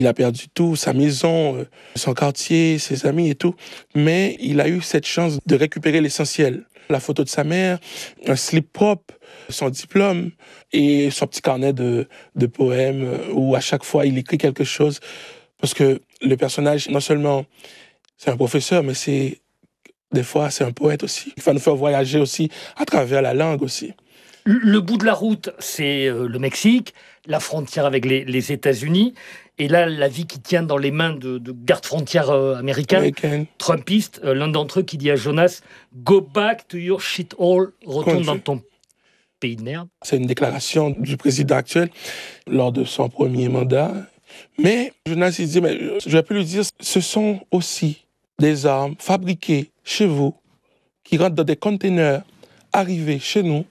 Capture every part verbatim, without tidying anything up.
Il a perdu tout, sa maison, son quartier, ses amis et tout. Mais il a eu cette chance de récupérer l'essentiel. La photo de sa mère, un slip propre, son diplôme et son petit carnet de, de poèmes où à chaque fois il écrit quelque chose. Parce que le personnage, non seulement c'est un professeur, mais c'est des fois c'est un poète aussi. Il va nous faire voyager aussi à travers la langue aussi. Le bout de la route, c'est le Mexique, la frontière avec les, les États-Unis. Et là, la vie qui tient dans les mains de, de gardes-frontières euh, américains, American. Trumpistes, euh, l'un d'entre eux qui dit à Jonas « Go back to your shithole, retourne dans ton pays de merde ». C'est une déclaration du président actuel lors de son premier mandat. Mais Jonas, il dit, mais je vais plus lui dire, ce sont aussi des armes fabriquées chez vous, qui rentrent dans des containers arrivés chez nous,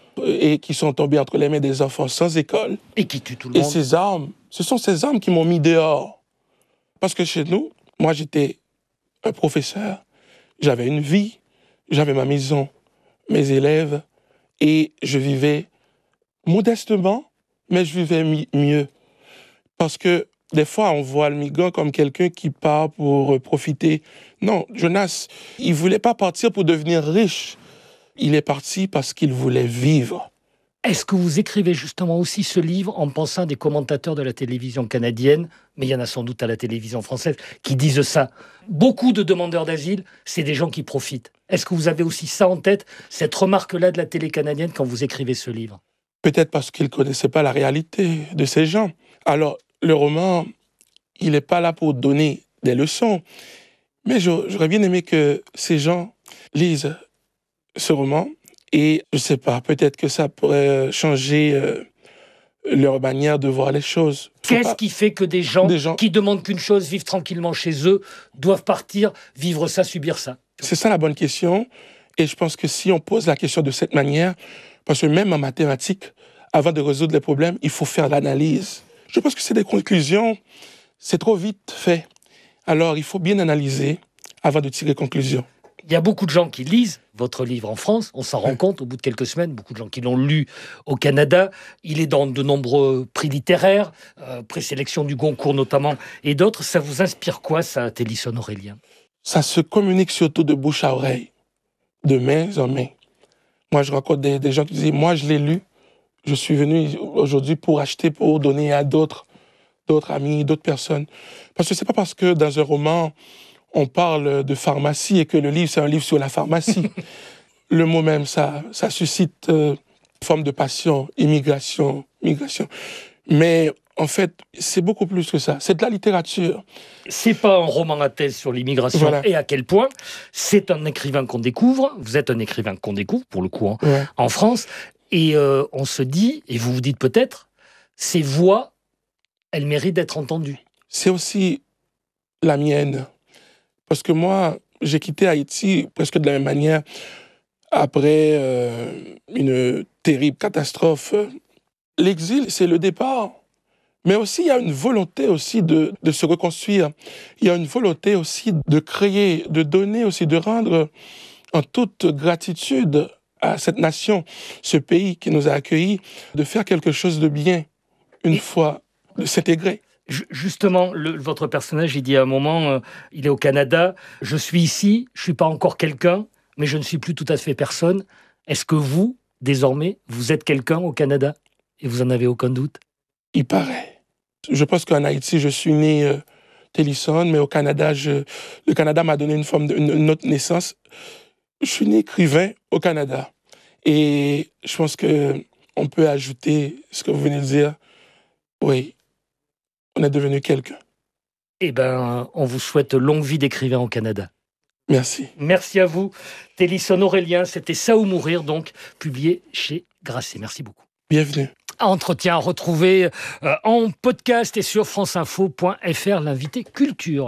et qui sont tombés entre les mains des enfants sans école. Et qui tuent tout le et monde. Et ces armes, ce sont ces armes qui m'ont mis dehors. Parce que chez nous, moi j'étais un professeur, j'avais une vie, j'avais ma maison, mes élèves, et je vivais modestement, mais je vivais mi- mieux. Parce que des fois, on voit le migrant comme quelqu'un qui part pour profiter. Non, Jonas, il ne voulait pas partir pour devenir riche. Il est parti parce qu'il voulait vivre. Est-ce que vous écrivez justement aussi ce livre en pensant à des commentateurs de la télévision canadienne, mais il y en a sans doute à la télévision française, qui disent ça? Beaucoup de demandeurs d'asile, c'est des gens qui profitent. Est-ce que vous avez aussi ça en tête, cette remarque-là de la télé canadienne quand vous écrivez ce livre? Peut-être parce qu'ils ne connaissaient pas la réalité de ces gens. Alors, le roman, il n'est pas là pour donner des leçons, mais j'aurais bien aimé que ces gens lisent ce roman, et je sais pas, peut-être que ça pourrait changer euh, leur manière de voir les choses. Qu'est-ce pas... qui fait que des gens, des gens qui demandent qu'une chose, vivre tranquillement chez eux, doivent partir, vivre ça, subir ça? C'est ça la bonne question, et je pense que si on pose la question de cette manière, parce que même en mathématiques, avant de résoudre les problèmes, il faut faire l'analyse. Je pense que c'est des conclusions, c'est trop vite fait. Alors il faut bien analyser avant de tirer conclusion. Il y a beaucoup de gens qui lisent votre livre en France, on s'en rend compte au bout de quelques semaines, beaucoup de gens qui l'ont lu au Canada. Il est dans de nombreux prix littéraires, euh, présélection du Goncourt notamment, et d'autres. Ça vous inspire quoi, ça, Télisson Aurélien? Ça se communique surtout de bouche à oreille, de main en main. Moi, je rencontre des, des gens qui disent « Moi, je l'ai lu, je suis venu aujourd'hui pour acheter, pour donner à d'autres, d'autres amis, d'autres personnes. » Parce que c'est pas parce que dans un roman, on parle de pharmacie et que le livre, c'est un livre sur la pharmacie. Le mot même, ça, ça suscite euh, une forme de passion, immigration, migration. Mais en fait, c'est beaucoup plus que ça. C'est de la littérature. C'est pas un roman à thèse sur l'immigration, voilà. Et à quel point. C'est un écrivain qu'on découvre. Vous êtes un écrivain qu'on découvre, pour le coup, hein, ouais. En France. Et euh, on se dit, et vous vous dites peut-être, ces voix, elles méritent d'être entendues. C'est aussi la mienne. Parce que moi, j'ai quitté Haïti presque de la même manière après euh, une terrible catastrophe. L'exil, c'est le départ. Mais aussi, il y a une volonté aussi de, de se reconstruire. Il y a une volonté aussi de créer, de donner aussi, de rendre en toute gratitude à cette nation, ce pays qui nous a accueillis, de faire quelque chose de bien, une Et... fois, de s'intégrer. Justement, le, votre personnage, il dit à un moment, euh, il est au Canada, je suis ici, je ne suis pas encore quelqu'un, mais je ne suis plus tout à fait personne. Est-ce que vous, désormais, vous êtes quelqu'un au Canada et vous n'en avez aucun doute? Il paraît. Je pense qu'en Haïti, je suis né euh, Télisson, mais au Canada, je, le Canada m'a donné une forme de, une, une autre naissance. Je suis né écrivain au Canada. Et je pense qu'on peut ajouter ce que vous venez de dire. Oui. On est devenu quelqu'un. Eh bien, on vous souhaite longue vie d'écrivain au Canada. Merci. Merci à vous. Télisson Aurélien, c'était Ça ou mourir, donc, publié chez Grasset. Merci beaucoup. Bienvenue. Entretien à retrouver euh, en podcast et sur franceinfo point f r, l'invité culture.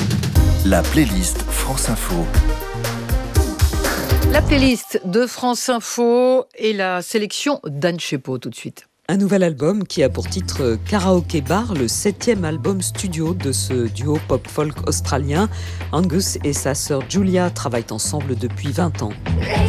La playlist France Info. La playlist de France Info et la sélection d'Anne Chepot tout de suite. Un nouvel album qui a pour titre Karaoke Bar, le septième album studio de ce duo pop-folk australien. Angus et sa sœur Julia travaillent ensemble depuis vingt ans.